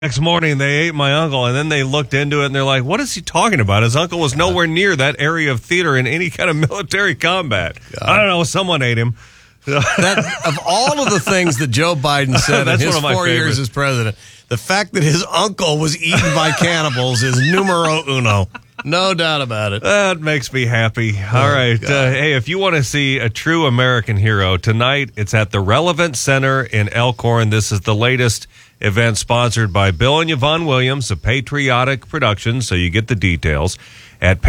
Next morning, they ate my uncle, and then they looked into it, and they're like, what is he talking about? His uncle was nowhere near that area of theater in any kind of military combat. God. I don't know. Someone ate him. Of all of the things that Joe Biden said in his 4 years as president, the fact that his uncle was eaten by cannibals is numero uno. No doubt about it. That makes me happy. All right. Hey, if you want to see a true American hero, tonight it's at the Relevant Center in Elkhorn. This is the latest event sponsored by Bill and Yvonne Williams of Patriotic Productions, so you get the details at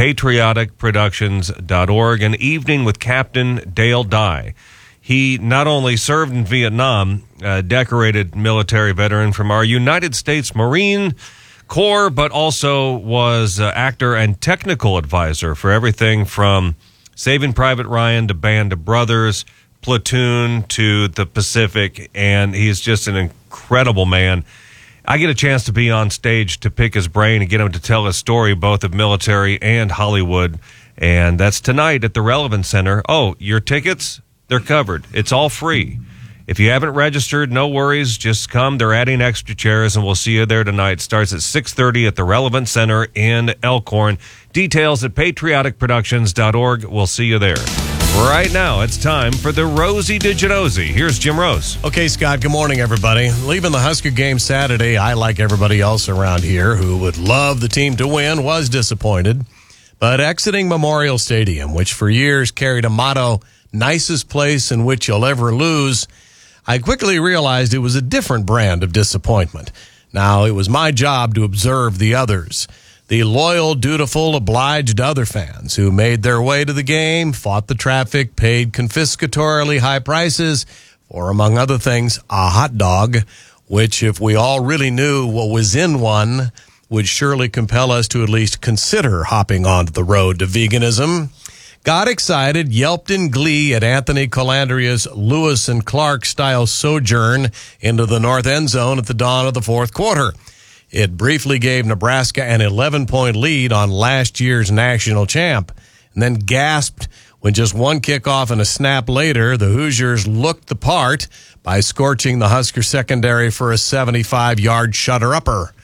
patrioticproductions.org. An evening with Captain Dale Dye. He not only served in Vietnam, decorated military veteran from our United States Marine Corps, but also was actor and technical advisor for everything from Saving Private Ryan to Band of Brothers, Platoon to the Pacific, and he's just an incredible man. I get a chance to be on stage to pick his brain and get him to tell his story, both of military and Hollywood, and that's tonight at the Relevant Center. Oh, your tickets? They're covered. It's all free. If you haven't registered, no worries. Just come. They're adding extra chairs, and we'll see you there tonight. Starts at 6:30 at the Relevant Center in Elkhorn. Details at patrioticproductions.org. We'll see you there. Right now, it's time for the Rosie DiGenosi. Here's Jim Rose. Okay, Scott, good morning, everybody. Leaving the Husker game Saturday, I, like everybody else around here who would love the team to win, was disappointed. But exiting Memorial Stadium, which for years carried a motto, nicest place in which you'll ever lose, I quickly realized it was a different brand of disappointment. Now, it was my job to observe the others, the loyal, dutiful, obliged other fans who made their way to the game, fought the traffic, paid confiscatorily high prices for, among other things, a hot dog, which, if we all really knew what was in one, would surely compel us to at least consider hopping onto the road to veganism. Got excited, yelped in glee at Anthony Colandria's Lewis and Clark-style sojourn into the north end zone at the dawn of the fourth quarter. It briefly gave Nebraska an 11-point lead on last year's national champ, and then gasped when just one kickoff and a snap later, the Hoosiers looked the part by scorching the Husker secondary for a 75-yard shutter-upper,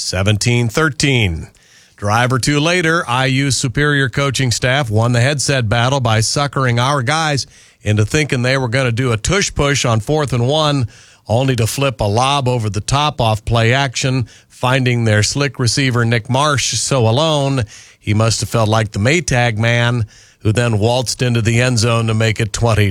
17-13. Drive or two later, IU's superior coaching staff won the headset battle by suckering our guys into thinking they were going to do a tush-push on 4th and 1, only to flip a lob over the top off play action, finding their slick receiver Nick Marsh so alone, he must have felt like the Maytag man, who then waltzed into the end zone to make it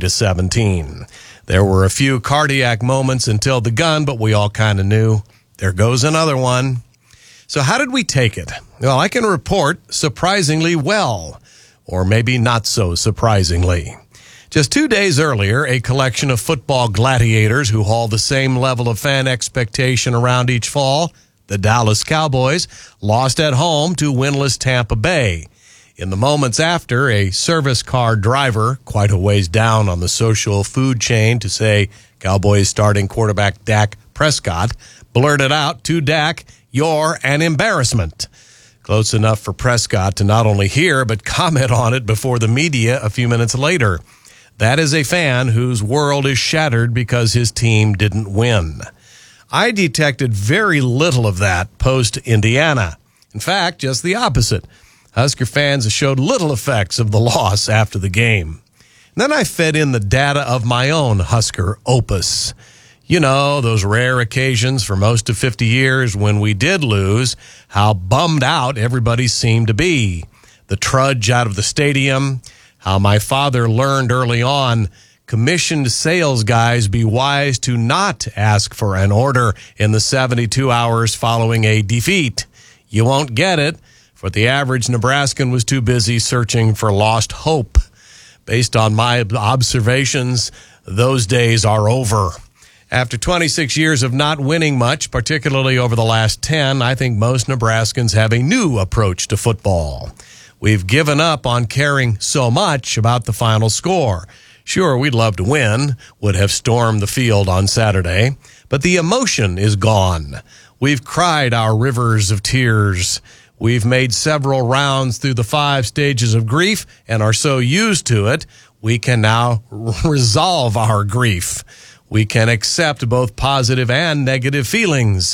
20-17. There were a few cardiac moments until the gun, but we all kind of knew, there goes another one. So how did we take it? Well, I can report surprisingly well, or maybe not so surprisingly. Just 2 days earlier, a collection of football gladiators who haul the same level of fan expectation around each fall, the Dallas Cowboys, lost at home to winless Tampa Bay. In the moments after, a service car driver, quite a ways down on the social food chain to say Cowboys starting quarterback Dak Prescott, blurted out to Dak, "You're an embarrassment." Close enough for Prescott to not only hear, but comment on it before the media a few minutes later. That is a fan whose world is shattered because his team didn't win. I detected very little of that post-Indiana. In fact, just the opposite. Husker fans showed little effects of the loss after the game. And then I fed in the data of my own Husker opus. You know, those rare occasions for most of 50 years when we did lose, how bummed out everybody seemed to be. The trudge out of the stadium, how my father learned early on, commissioned sales guys be wise to not ask for an order in the 72 hours following a defeat. You won't get it, for the average Nebraskan was too busy searching for lost hope. Based on my observations, those days are over. After 26 years of not winning much, particularly over the last 10, I think most Nebraskans have a new approach to football. We've given up on caring so much about the final score. Sure, we'd love to win, would have stormed the field on Saturday, but the emotion is gone. We've cried our rivers of tears. We've made several rounds through the 5 stages of grief and are so used to it, we can now resolve our grief. We can accept both positive and negative feelings.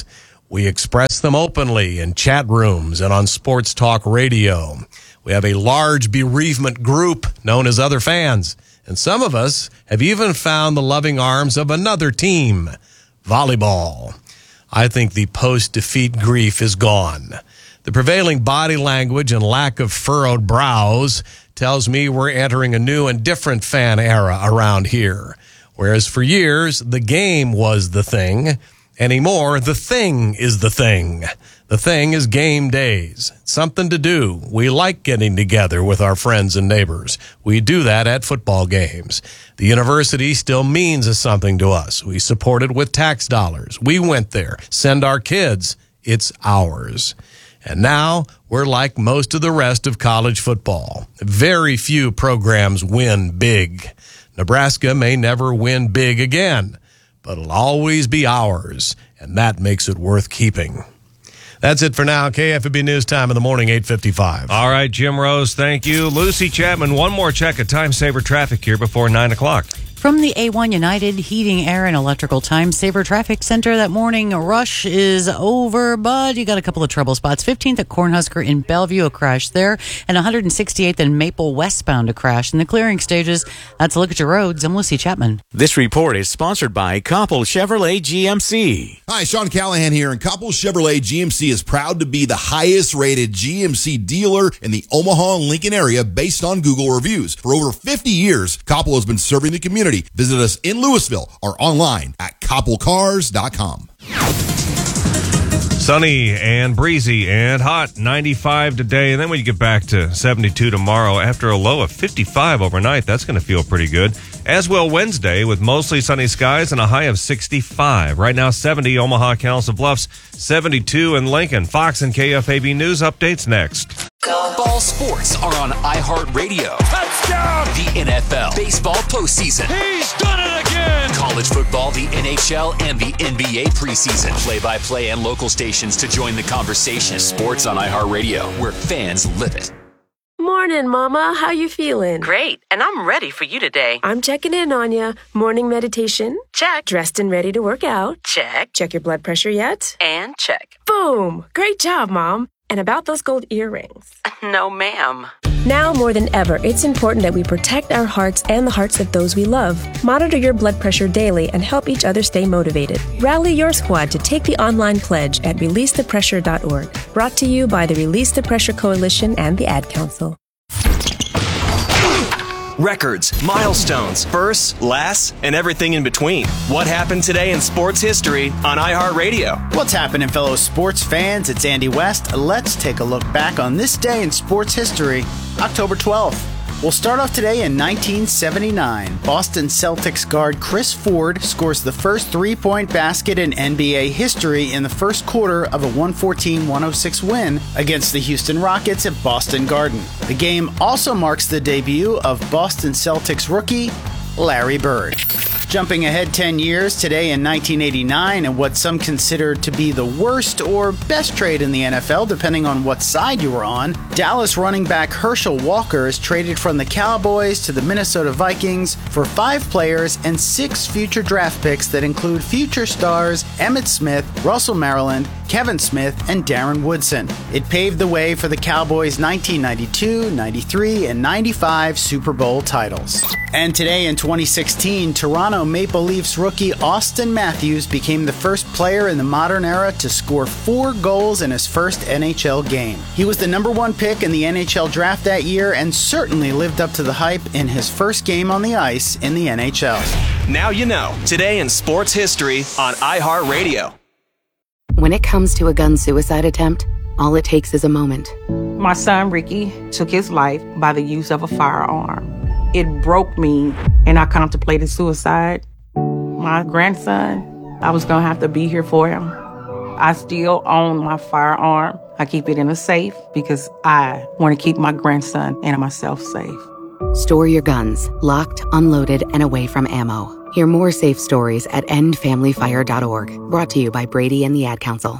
We express them openly in chat rooms and on sports talk radio. We have a large bereavement group known as Other Fans, and some of us have even found the loving arms of another team, volleyball. I think the post-defeat grief is gone. The prevailing body language and lack of furrowed brows tells me we're entering a new and different fan era around here. Whereas for years, the game was the thing. Anymore, the thing is the thing. The thing is game days. Something to do. We like getting together with our friends and neighbors. We do that at football games. The university still means something to us. We support it with tax dollars. We went there. Send our kids. It's ours. And now we're like most of the rest of college football. Very few programs win big. Nebraska may never win big again, but it'll always be ours, and that makes it worth keeping. That's it for now. KFB News Time in the morning, 8:55. All right, Jim Rose, thank you. Lucy Chapman, one more check of time saver traffic here before 9 o'clock. From the A1 United Heating, Air, and Electrical Time Saver Traffic Center, that morning rush is over, but you got a couple of trouble spots. 15th at Cornhusker in Bellevue, a crash there, and 168th in Maple westbound, a crash. In the clearing stages, that's a look at your roads. I'm Lucy Chapman. This report is sponsored by Koppel Chevrolet GMC. Hi, Sean Callahan here, and Koppel Chevrolet GMC is proud to be the highest rated GMC dealer in the Omaha and Lincoln area based on Google reviews. For over 50 years, Koppel has been serving the community. Visit us in Louisville or online at koppelcars.com. Sunny and breezy and hot, 95 today. And then when you get back to 72 tomorrow after a low of 55 overnight, that's going to feel pretty good. As will Wednesday with mostly sunny skies and a high of 65. Right now, 70 Omaha, Council Bluffs, 72 in Lincoln. Fox and KFAB News updates next. Ball sports are on iHeartRadio. Touchdown! The NFL, baseball postseason. He's done it again! College football, the NHL, and the NBA preseason. Play-by-play and local stations to join the conversation. Sports on iHeartRadio, where fans live it. Morning, Mama. How you feeling? Great, and I'm ready for you today. I'm checking in on you. Morning meditation? Check. Dressed and ready to work out? Check. Check your blood pressure yet? And check. Boom! Great job, Mom. And about those gold earrings? No, ma'am. Now more than ever, it's important that we protect our hearts and the hearts of those we love. Monitor your blood pressure daily and help each other stay motivated. Rally your squad to take the online pledge at releasethepressure.org. Brought to you by the Release the Pressure Coalition and the Ad Council. Records, milestones, firsts, lasts, and everything in between. What happened today in sports history on iHeartRadio? What's happening, fellow sports fans? It's Andy West. Let's take a look back on this day in sports history, October 12th. We'll start off today in 1979. Boston Celtics guard Chris Ford scores the first three-point basket in NBA history in the first quarter of a 114-106 win against the Houston Rockets at Boston Garden. The game also marks the debut of Boston Celtics rookie Larry Bird. Jumping ahead 10 years, today in 1989, and what some consider to be the worst or best trade in the NFL, depending on what side you were on, Dallas running back Herschel Walker is traded from the Cowboys to the Minnesota Vikings for 5 players and 6 future draft picks that include future stars Emmitt Smith, Russell Maryland, Kevin Smith, and Darren Woodson. It paved the way for the Cowboys' 1992, 93, and 95 Super Bowl titles. And today in 2016, Toronto Maple Leafs rookie Austin Matthews became the first player in the modern era to score 4 goals in his first NHL game. He was the number 1 pick in the NHL draft that year and certainly lived up to the hype in his first game on the ice in the NHL. Now you know. Today in sports history on iHeartRadio. When it comes to a gun suicide attempt, all it takes is a moment. My son, Ricky, took his life by the use of a firearm. It broke me, and I contemplated suicide. My grandson, I was going to have to be here for him. I still own my firearm. I keep it in a safe because I want to keep my grandson and myself safe. Store your guns, locked, unloaded, and away from ammo. Hear more safe stories at endfamilyfire.org. Brought to you by Brady and the Ad Council.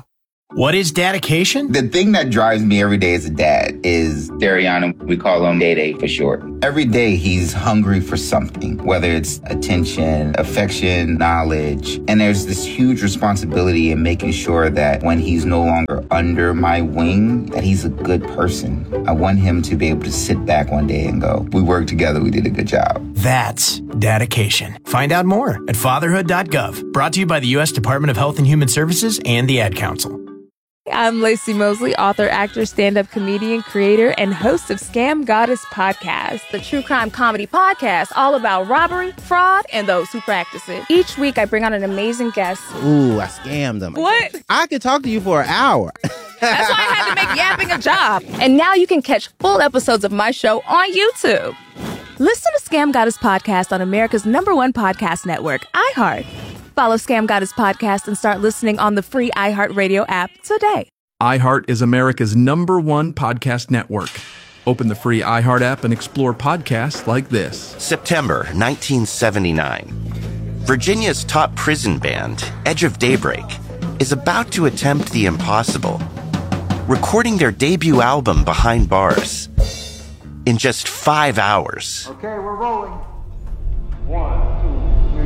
What is dedication? The thing that drives me every day as a dad is Dariana. We call him Day for short. Every day he's hungry for something, whether it's attention, affection, knowledge. And there's this huge responsibility in making sure that when he's no longer under my wing, that he's a good person. I want him to be able to sit back one day and go, we worked together, we did a good job. That's dedication. Find out more at fatherhood.gov. Brought to you by the U.S. Department of Health and Human Services and the Ad Council. I'm Lacey Mosley, author, actor, stand-up comedian, creator, and host of Scam Goddess Podcast, the true crime comedy podcast all about robbery, fraud, and those who practice it. Each week, I bring on an amazing guest. Ooh, I scammed them. What? I could talk to you for an hour. That's why I had to make yapping a job. And now you can catch full episodes of my show on YouTube. Listen to Scam Goddess Podcast on America's #1 podcast network, iHeart. Follow Scam Goddess Podcast and start listening on the free iHeartRadio app today. iHeart is America's #1 podcast network. Open the free iHeart app and explore podcasts like this. September 1979. Virginia's top prison band, Edge of Daybreak, is about to attempt the impossible, recording their debut album Behind Bars in just 5 hours. Okay, we're rolling. 1, 2,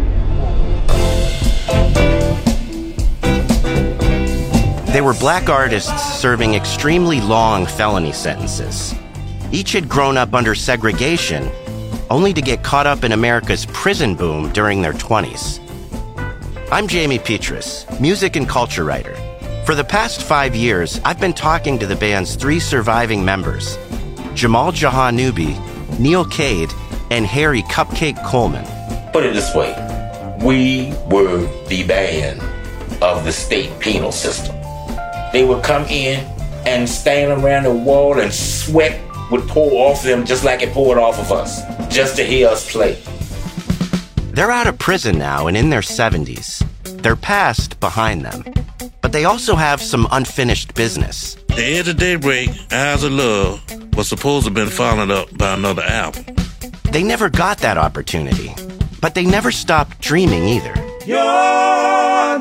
3, 4. They were black artists serving extremely long felony sentences. Each had grown up under segregation, only to get caught up in America's prison boom during their 20s. I'm Jamie Petrus, music and culture writer. For the past 5 years, I've been talking to the band's 3 surviving members, Jamal Jahanubi, Neil Cade, and Harry Cupcake Coleman. Put it this way, we were the band of the state penal system. They would come in and stand around the wall and sweat would pour off them just like it poured off of us, just to hear us play. They're out of prison now and in their 70s. Their past behind them. But they also have some unfinished business. The Edge of Daybreak, Eyes of Love, was supposed to have been followed up by another album. They never got that opportunity, but they never stopped dreaming either. Your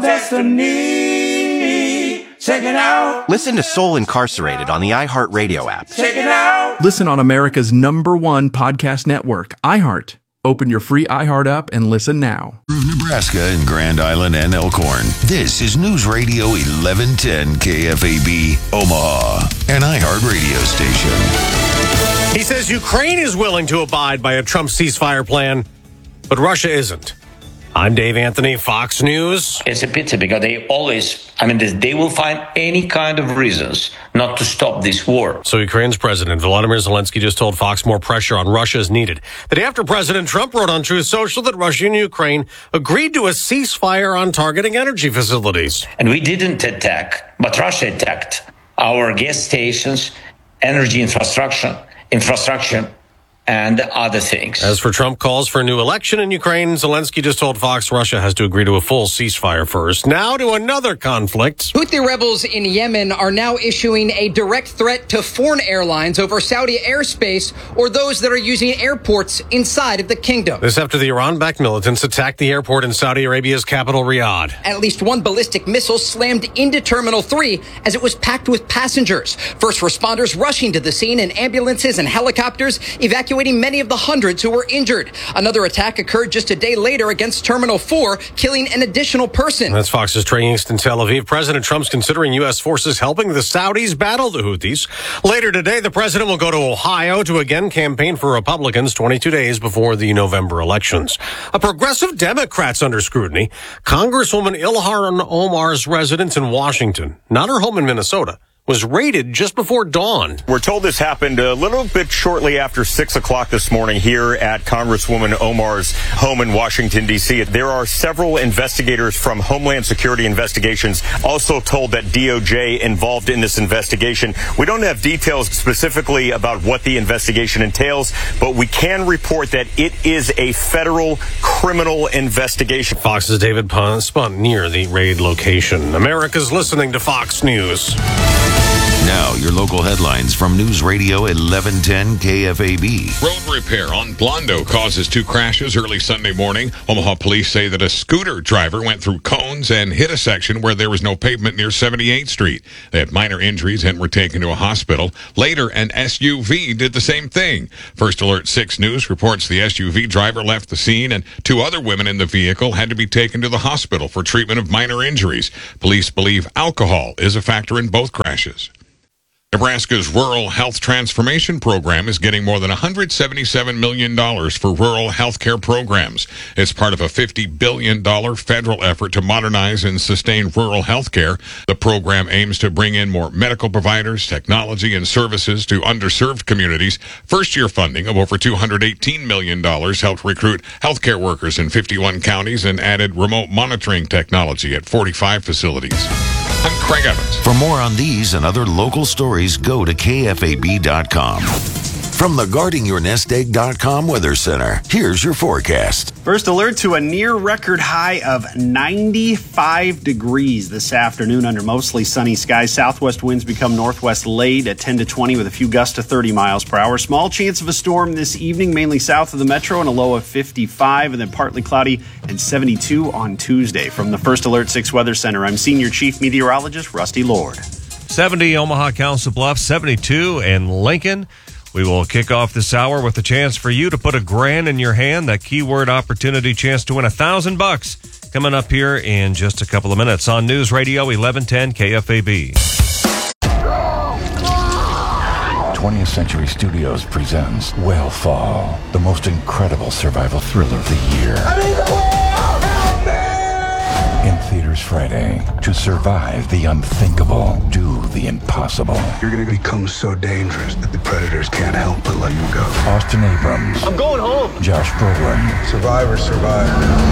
destiny, check it out. Listen to Soul Incarcerated on the iHeartRadio app. Check it out. Listen on America's #1 podcast network, iHeart. Open your free iHeart app and listen now. Nebraska and Grand Island and Elkhorn. This is News Radio 1110 KFAB, Omaha, an iHeart radio station. He says Ukraine is willing to abide by a Trump ceasefire plan, but Russia isn't. I'm Dave Anthony, Fox News. It's a pity because they will find any kind of reasons not to stop this war. So Ukraine's President Volodymyr Zelensky just told Fox more pressure on Russia is needed. The day after President Trump wrote on Truth Social that Russia and Ukraine agreed to a ceasefire on targeting energy facilities. And we didn't attack, but Russia attacked our gas stations, energy infrastructure, and other things. As for Trump calls for a new election in Ukraine, Zelensky just told Fox Russia has to agree to a full ceasefire first. Now to another conflict. Houthi rebels in Yemen are now issuing a direct threat to foreign airlines over Saudi airspace or those that are using airports inside of the kingdom. This after the Iran-backed militants attacked the airport in Saudi Arabia's capital, Riyadh. At least one ballistic missile slammed into Terminal 3 as it was packed with passengers. First responders rushing to the scene and ambulances and helicopters evacuating many of the hundreds who were injured. Another attack occurred just a day later against Terminal 4, killing an additional person. That's Fox's Trey Yingst in Tel Aviv. President Trump's considering U.S. forces helping the Saudis battle the Houthis. Later today, the president will go to Ohio to again campaign for Republicans 22 days before the November elections. A progressive Democrat's under scrutiny. Congresswoman Ilhan Omar's residence in Washington, not her home in Minnesota, was raided just before dawn. We're told this happened a little bit shortly after 6 o'clock this morning here at Congresswoman Omar's home in Washington, D.C. There are several investigators from Homeland Security Investigations also told that DOJ involved in this investigation. We don't have details specifically about what the investigation entails, but we can report that it is a federal criminal investigation. Fox's David Spunt near the raid location. America's listening to Fox News. Now, your local headlines from News Radio 1110 KFAB. Road repair on Blondo causes 2 crashes early Sunday morning. Omaha police say that a scooter driver went through cones and hit a section where there was no pavement near 78th Street. They had minor injuries and were taken to a hospital. Later, an SUV did the same thing. First Alert 6 News reports the SUV driver left the scene and 2 other women in the vehicle had to be taken to the hospital for treatment of minor injuries. Police believe alcohol is a factor in both crashes. Nebraska's Rural Health Transformation Program is getting more than $177 million for rural health care programs. It's part of a $50 billion federal effort to modernize and sustain rural health care. The program aims to bring in more medical providers, technology, and services to underserved communities. First-year funding of over $218 million helped recruit healthcare workers in 51 counties and added remote monitoring technology at 45 facilities. I'm Craig Evans. For more on these and other local stories, go to KFAB.com. From the GuardingYourNestEgg.com Weather Center, here's your forecast. First alert to a near record high of 95 degrees this afternoon under mostly sunny skies. Southwest winds become northwest late at 10 to 20 with a few gusts to 30 miles per hour. Small chance of a storm this evening, mainly south of the metro, and a low of 55, and then partly cloudy and 72 on Tuesday. From the First Alert 6 Weather Center, I'm Senior Chief Meteorologist Rusty Lord. 70 Omaha Council Bluffs, 72 in Lincoln. We will kick off this hour with a chance for you to put $1,000 in your hand. That keyword opportunity chance to win $1,000 coming up here in just a couple of minutes on News Radio 1110 KFAB. 20th Century Studios presents Whale Fall, the most incredible survival thriller of the year. In theaters Friday. To survive the unthinkable, do the impossible. You're going to become so dangerous that the predators can't help but let you go. Austin Abrams. I'm going home. Josh Brolin. Survivor, survive.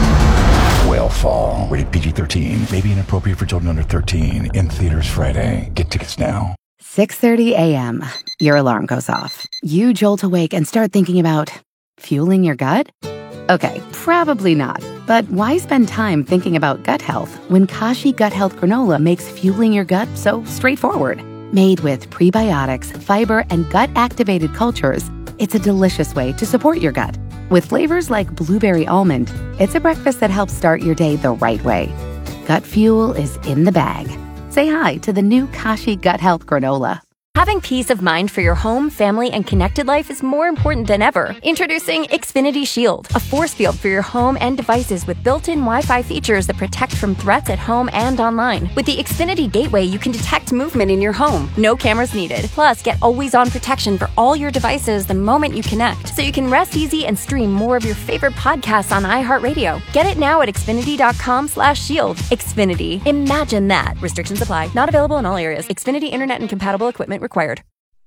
Whale Fall. Rated PG-13. May be inappropriate for children under 13. In theaters Friday. Get tickets now. 6:30 a.m. Your alarm goes off. You jolt awake and start thinking about fueling your gut? Okay, probably not. But why spend time thinking about gut health when Kashi Gut Health Granola makes fueling your gut so straightforward? Made with prebiotics, fiber, and gut-activated cultures, it's a delicious way to support your gut. With flavors like blueberry almond, it's a breakfast that helps start your day the right way. Gut fuel is in the bag. Say hi to the new Kashi Gut Health Granola. Having peace of mind for your home, family, and connected life is more important than ever. Introducing Xfinity Shield, a force field for your home and devices with built-in Wi-Fi features that protect from threats at home and online. With the Xfinity Gateway, you can detect movement in your home. No cameras needed. Plus, get always-on protection for all your devices the moment you connect, so you can rest easy and stream more of your favorite podcasts on iHeartRadio. Get it now at Xfinity.com/shield. Xfinity. Imagine that. Restrictions apply. Not available in all areas. Xfinity Internet and compatible equipment required.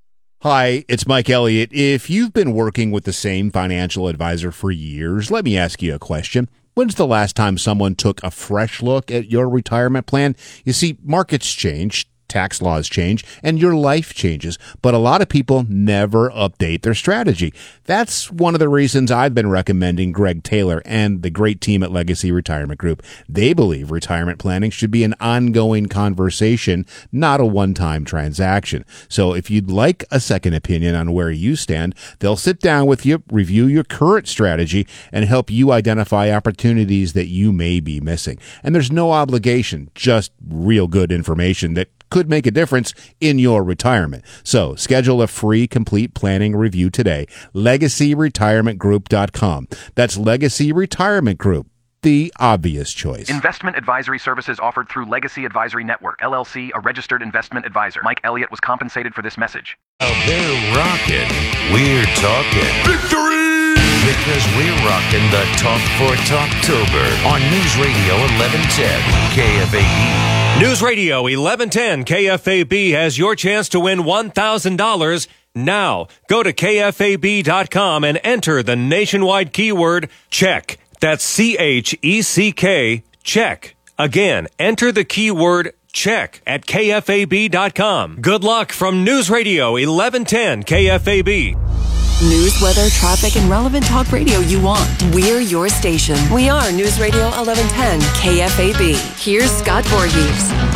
Hi, it's Mike Elliott. If you've been working with the same financial advisor for years, let me ask you a question. When's the last time someone took a fresh look at your retirement plan? You see, markets change, tax laws change, and your life changes, but a lot of people never update their strategy. That's one of the reasons I've been recommending Greg Taylor and the great team at Legacy Retirement Group. They believe retirement planning should be an ongoing conversation, not a one-time transaction. So if you'd like a second opinion on where you stand, they'll sit down with you, review your current strategy, and help you identify opportunities that you may be missing. And there's no obligation, just real good information that could make a difference in your retirement. So schedule a free complete planning review today. LegacyRetirementGroup.com. That's Legacy Retirement Group, the obvious choice. Investment advisory services offered through Legacy Advisory Network, LLC, a registered investment advisor. Mike Elliott was compensated for this message. Oh, they're rocking. We're talking. Victory! Because we're rocking the Talk for Talktober on News Radio 1110 KFAB. News Radio 1110 KFAB has your chance to win $1,000 now. Go to KFAB.com and enter the nationwide keyword CHECK. That's CHECK, check. Again, enter the keyword CHECK at KFAB.com. Good luck from News Radio 1110 KFAB. News, weather, traffic, and relevant talk radio you want. We're your station. We are News Radio 1110 KFAB. Here's Scott Voorhees.